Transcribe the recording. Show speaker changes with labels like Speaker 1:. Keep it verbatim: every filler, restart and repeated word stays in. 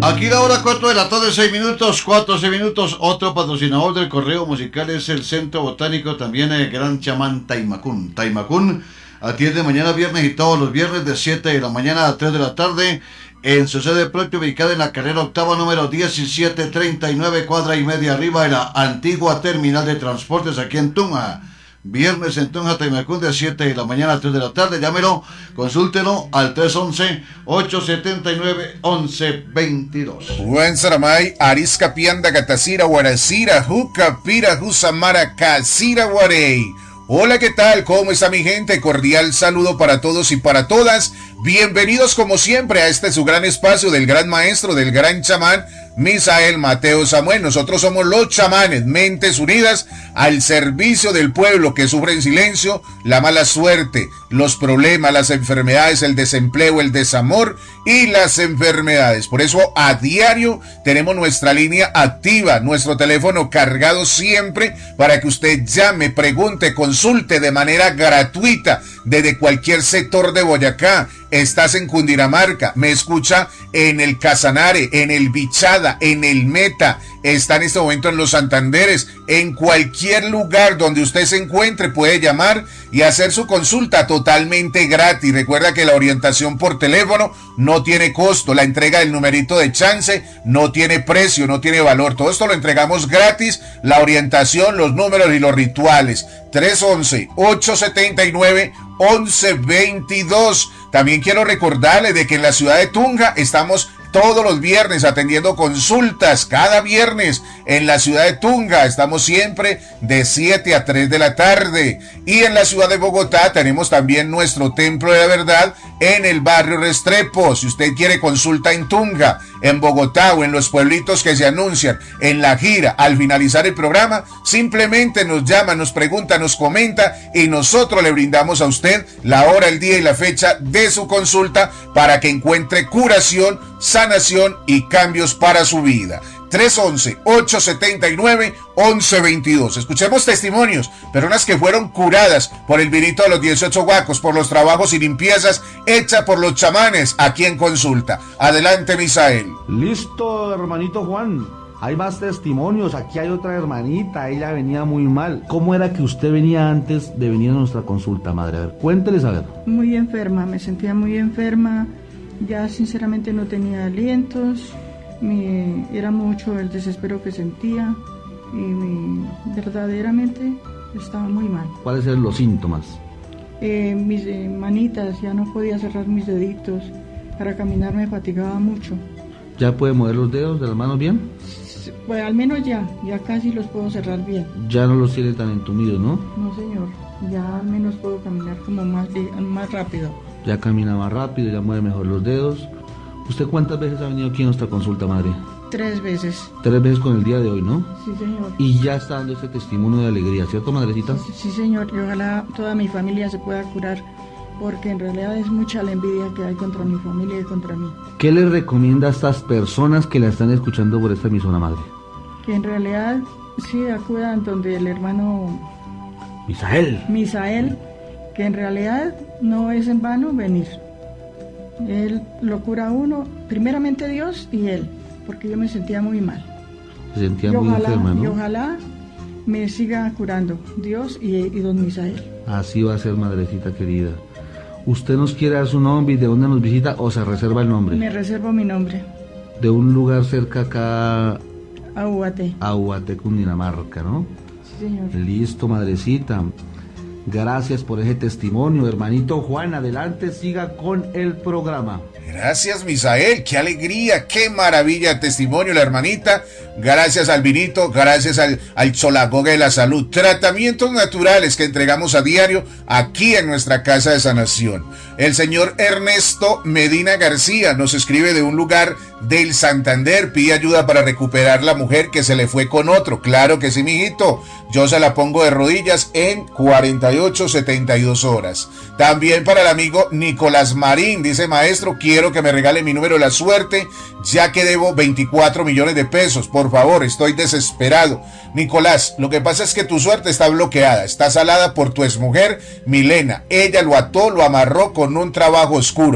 Speaker 1: Aquí la hora cuatro de la tarde, seis minutos, cuatro, seis minutos. Otro patrocinador del correo musical es el Centro Botánico, también el Gran Chamán Taimacún. Taimacún atiende mañana viernes y todos los viernes de siete de la mañana a tres de la tarde en su sede propia ubicada en la carrera octava número diecisiete treinta y nueve, cuadra y media arriba de la antigua terminal de transportes aquí en Tunja. Viernes en Tunja, Taimacún de siete de la mañana a tres de la tarde. Llámelo, consúltelo al tres once, ocho setenta y nueve, once veintidós.
Speaker 2: Buen Saramay, Arisca Pianda Gatacira, Guaracira, Juca, Pira, Jusamara, Casira, Guarey. Hola, ¿qué tal? ¿Cómo está mi gente? Cordial saludo para todos y para todas. Bienvenidos como siempre a este su gran espacio del gran maestro, del gran chamán, Misael Mateo Samuel. Nosotros somos los chamanes, mentes unidas al servicio del pueblo que sufre en silencio la mala suerte, los problemas, las enfermedades, el desempleo, el desamor y las enfermedades. Por eso a diario tenemos nuestra línea activa, nuestro teléfono cargado siempre para que usted llame, pregunte, consulte de manera gratuita desde cualquier sector de Boyacá. Estás en Cundinamarca, me escucha en el Casanare, en el Bichada, en el Meta, está en este momento en los Santanderes, en cualquier lugar donde usted se encuentre puede llamar y hacer su consulta totalmente gratis. Recuerda que la orientación por teléfono no tiene costo, la entrega del numerito de chance no tiene precio, no tiene valor, todo esto lo entregamos gratis, la orientación, los números y los rituales. tres once, ocho setenta y nueve, once veintidós. También quiero recordarles de que en la ciudad de Tunja estamos todos los viernes atendiendo consultas, cada viernes en la ciudad de Tunja estamos siempre de siete a tres de la tarde, y en la ciudad de Bogotá tenemos también nuestro Templo de la Verdad en el barrio Restrepo. Si usted quiere consulta en Tunja, en Bogotá o en los pueblitos que se anuncian en la gira al finalizar el programa, simplemente nos llama, nos pregunta, nos comenta y nosotros le brindamos a usted la hora, el día y la fecha de su consulta para que encuentre curación, sanación y cambios para su vida. tres once, ocho setenta y nueve, once veintidós. Escuchemos testimonios, personas que fueron curadas por el virito de los dieciocho huacos, por los trabajos y limpiezas hechas por los chamanes aquí en consulta. Adelante, Misael.
Speaker 3: Listo, hermanito Juan. Hay más testimonios. Aquí hay otra hermanita, ella venía muy mal. ¿Cómo era que usted venía antes de venir a nuestra consulta, madre? A ver, cuénteles a ver.
Speaker 4: Muy enferma, me sentía muy enferma. Ya sinceramente no tenía alientos, me, era mucho el desespero que sentía y me, verdaderamente estaba muy mal.
Speaker 3: ¿Cuáles eran los síntomas?
Speaker 4: Eh, mis eh, manitas, ya no podía cerrar mis deditos, para caminar me fatigaba mucho.
Speaker 3: ¿Ya puede mover los dedos de las manos bien?
Speaker 4: Pues al menos ya, ya casi los puedo cerrar bien.
Speaker 3: Ya no los tiene tan entumidos, ¿no?
Speaker 4: No señor, ya al menos puedo caminar como más, más rápido.
Speaker 3: Ya camina más rápido, ya mueve mejor los dedos. ¿Usted cuántas veces ha venido aquí a nuestra consulta, madre?
Speaker 4: Tres veces.
Speaker 3: Tres veces con el día de hoy, ¿no?
Speaker 4: Sí, señor.
Speaker 3: Y ya está dando este testimonio de alegría, ¿cierto, madrecita?
Speaker 4: Sí, sí, señor, y ojalá toda mi familia se pueda curar, porque en realidad es mucha la envidia que hay contra mi familia y contra mí.
Speaker 3: ¿Qué le recomienda a estas personas que la están escuchando por esta emisora, madre?
Speaker 4: Que en realidad sí acudan donde el hermano
Speaker 3: Misael.
Speaker 4: Misael, que en realidad no es en vano venir. Él lo cura a uno, primeramente Dios y él, porque yo me sentía muy mal.
Speaker 3: Se sentía
Speaker 4: y
Speaker 3: muy
Speaker 4: ojalá,
Speaker 3: enferma, ¿no?
Speaker 4: Y ojalá me siga curando Dios y, y don Misael.
Speaker 3: Así va a ser, madrecita querida. ¿Usted nos quiere dar su nombre y de dónde nos visita o se reserva el nombre?
Speaker 4: Me reservo mi nombre.
Speaker 3: De un lugar cerca acá...
Speaker 4: A Ubaté.
Speaker 3: A Ubaté, Cundinamarca, ¿no?
Speaker 4: Sí, señor.
Speaker 3: Listo, madrecita. Gracias por ese testimonio, hermanito Juan. Adelante, siga con el programa.
Speaker 2: Gracias, Misael, qué alegría, qué maravilla de testimonio, la hermanita. Gracias al vinito, gracias al, al Cholagoga de la Salud. Tratamientos naturales que entregamos a diario aquí en nuestra casa de sanación. El señor Ernesto Medina García nos escribe de un lugar del Santander, pide ayuda para recuperar la mujer que se le fue con otro. Claro que sí, mijito, yo se la pongo de rodillas en cuarenta y ocho, setenta y dos horas. También para el amigo Nicolás Marín, dice: maestro, quiero que me regale mi número de la suerte, ya que debo veinticuatro millones de pesos, por favor, estoy desesperado. Nicolás, lo que pasa es que tu suerte está bloqueada, está salada por tu exmujer Milena, ella lo ató, lo amarró con un trabajo oscuro.